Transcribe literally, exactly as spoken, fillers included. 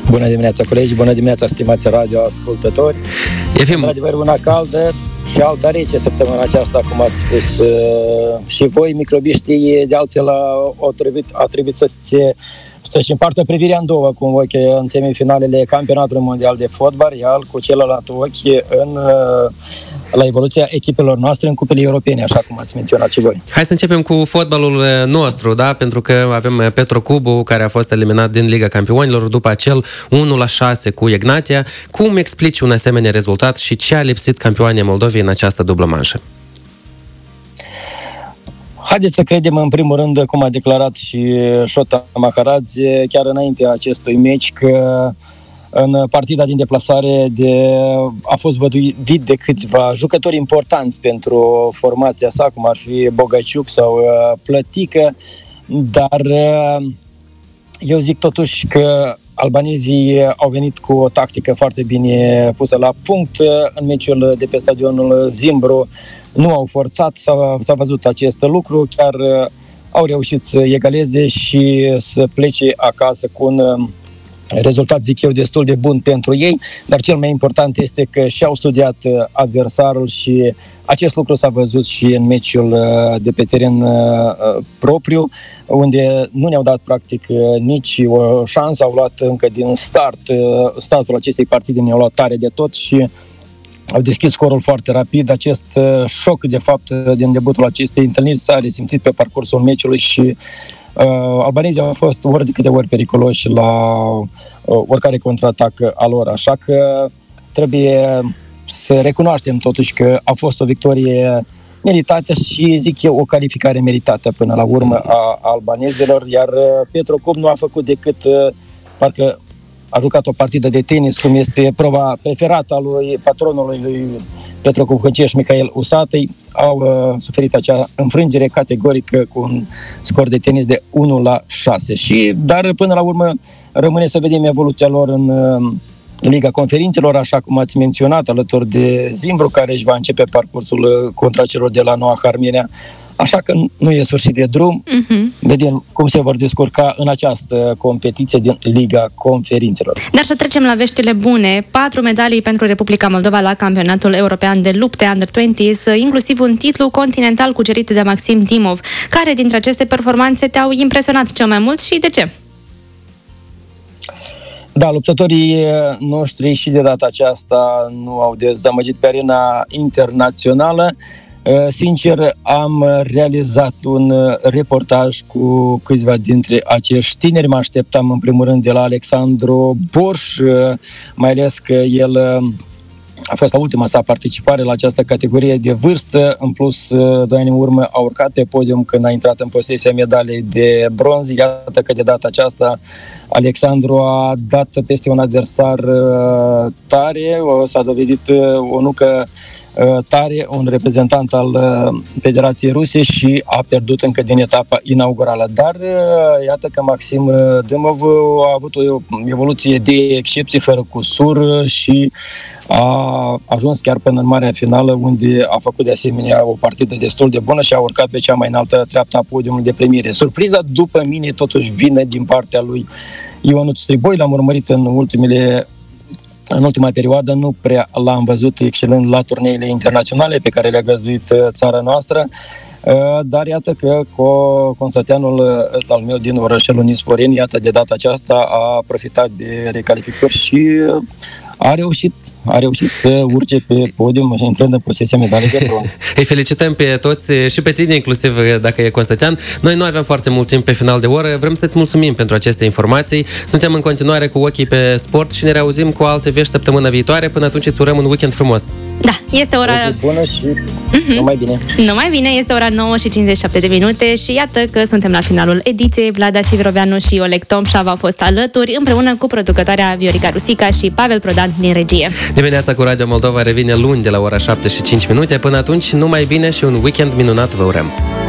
Bună dimineața, colegi, bună dimineața, stimați radioascultători. Efim. Într-adevăr, una caldă și alta rece săptămâna aceasta, cum ați spus uh, și voi, microbiștii, de altfel au trebuit, a trebuit să se, să-și împartă privirea în două, cu un ochi în semifinalele campionatului mondial de fotbal, iar cu celălalt ochi în, uh, la evoluția echipelor noastre în cupele europene, așa cum ați menționat și voi. Hai să începem cu fotbalul nostru, da? Pentru că avem Petro Cubu, care a fost eliminat din Liga Campionilor după acel unu la șase cu Egnatia. Cum explici un asemenea rezultat și ce a lipsit campioanii Moldovei în această dublă manșă? Haideți să credem în primul rând, cum a declarat și Șota Maharadze chiar înaintea acestui meci, că în partida din deplasare de, a fost văduit de câțiva jucători importanți pentru formația sa, cum ar fi Bogăciuc sau uh, Plătică, dar uh, eu zic totuși că albanezii au venit cu o tactică foarte bine pusă la punct. În meciul de pe stadionul Zimbru nu au forțat, s-a, s-a văzut acest lucru, chiar uh, au reușit să egaleze și să plece acasă cu un uh, rezultat, zic eu, destul de bun pentru ei, dar cel mai important este că și-au studiat adversarul și acest lucru s-a văzut și în meciul de pe teren propriu, unde nu ne-au dat practic nici o șansă, au luat încă din start, startul acestei partide ne-au luat tare de tot și au deschis scorul foarte rapid. Acest șoc, de fapt, din debutul acestei întâlniri s-a resimțit pe parcursul meciului și Uh, albanezii au fost ori de câte ori periculoși la uh, oricare contraatac a lor, așa că trebuie să recunoaștem totuși că a fost o victorie meritată și, zic eu, o calificare meritată până la urmă a albanezilor, iar uh, Petro Cub nu a făcut decât, uh, parcă a jucat o partidă de tenis, cum este proba preferată a lui patronului lui Petro Cub Hânceș, Michael Usatăi, au uh, suferit acea înfrângere categorică cu un scor de tenis de unu la șase. Și, dar până la urmă rămâne să vedem evoluția lor în uh, Liga Conferințelor, așa cum ați menționat, alături de Zimbru, care își va începe parcursul uh, contra celor de la Noua Harminia. Așa că nu e sfârșit de drum. Uh-huh. Vedem cum se vor descurca în această competiție din Liga Conferințelor. Dar să trecem la veștile bune. Patru medalii pentru Republica Moldova la campionatul european de lupte Under douăzeci, inclusiv un titlu continental cucerit de Maxim Dimov. Care dintre aceste performanțe te-au impresionat cel mai mult și de ce? Da, luptătorii noștri și de data aceasta nu au dezamăgit pe arena internațională. Sincer, am realizat un reportaj cu câțiva dintre acești tineri. Mă așteptam în primul rând de la Alexandru Borș, mai ales că el a fost la ultima sa participare la această categorie de vârstă. În plus, doi ani în urmă a urcat pe podium când a intrat în posesia medalei de bronz. Iată că de data aceasta Alexandru a dat peste un adversar tare. S-a dovedit o nucă tare, un reprezentant al Federației Ruse și a pierdut încă din etapa inaugurală. Dar iată că Maxim Dimov a avut o evoluție de excepție, fără cusur și a ajuns chiar până în marea finală, unde a făcut de asemenea o partidă destul de bună și a urcat pe cea mai înaltă treaptă a podiumului de premiere. Surpriza, după mine, totuși vine din partea lui Ionuț Striboi. L-am urmărit în ultimele În ultima perioadă nu prea l-am văzut excelând la turneile internaționale pe care le-a găzduit țara noastră, dar iată că Constantianul ăsta al meu din orășelul Nisporeni, iată de data aceasta a profitat de recalificări și a reușit, a reușit să urce pe podium și intrând în posesia medalei de bronz. Îi felicităm pe toți și pe tine, inclusiv dacă e Constantin. Noi nu avem foarte mult timp pe final de oră, vrem să-ți mulțumim pentru aceste informații. Suntem în continuare cu ochii pe sport și ne reauzim cu alte vești săptămâna viitoare. Până atunci îți urăm un weekend frumos. Da, este ora... bună și uh-huh. numai bine. Numai bine, este ora nouă și cincizeci și șapte de minute și iată că suntem la finalul ediției. Vlada Siviroveanu și Oleg Tomșav au fost alături, împreună cu producătoarea Viorica Rusica și Pavel Prodan din regie. Dimineața cu Radio Moldova revine luni de la ora șapte și cinci minute. Până atunci, numai bine și un weekend minunat vă urăm.